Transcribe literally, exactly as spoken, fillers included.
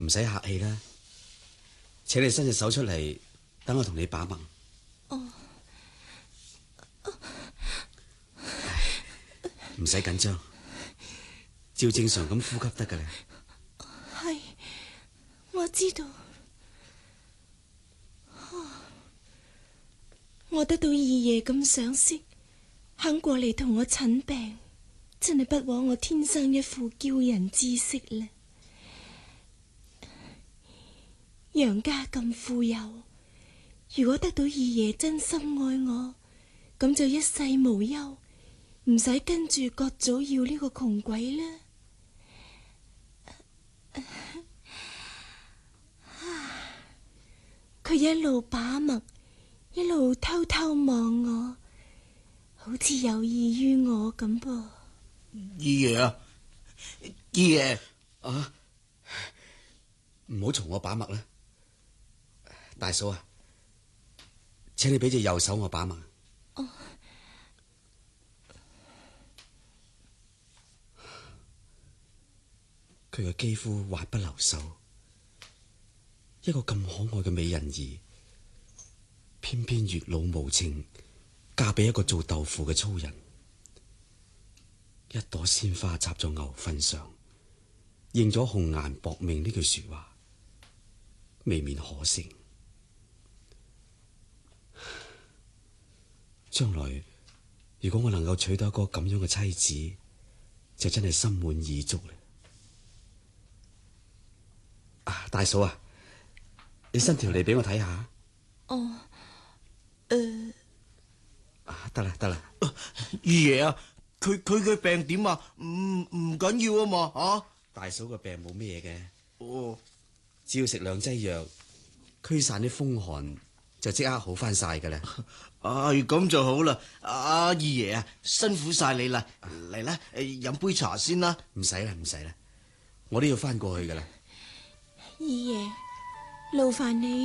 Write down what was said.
唔使客氣啦，請你伸隻手出嚟，等我同你把脈。 哦， 唔使緊張，照正常咁呼吸得㗎啦。 係，我知道。我得到二爺咁賞識，肯過嚟同我診病，真係不枉我天生一副驕人之色啦。楊家咁富有，如果得到二爺真心愛我，咁就一世無憂，唔使跟住各祖要呢個窮鬼啦。佢一路把脈，一路偷偷望我，好似有意於我咁噃。 二爺啊，二爺啊，唔好從我把脈啦，大嫂啊，請你俾隻右手我把脈。 哦， 佢嘅肌膚滑不留手，一個咁可愛嘅美人兒，偏偏月老無情，嫁俾一個做豆腐嘅粗人。一朵鮮花插在牛糞上，應咗紅顏薄命呢句說話，未免可惜。將來如果我能夠娶到一個咁樣嘅妻子，就真係心滿意足啦。啊，大嫂啊，你伸條脷俾我睇下。 哦，誒、 呃，啊，得啦得啦， 二爺啊，佢佢嘅病點啊？唔唔緊要啊嘛，啊！ 大嫂個病冇咩嘢嘅， 哦， 只要食兩劑藥，驅散啲風寒，就即刻好翻晒噶啦。 唉，咁就好啦。阿二爺啊，辛苦晒你啦，嚟啦，誒，飲杯茶先啦。 唔使啦唔使啦，我都要翻過去噶啦。 二爺，勞煩你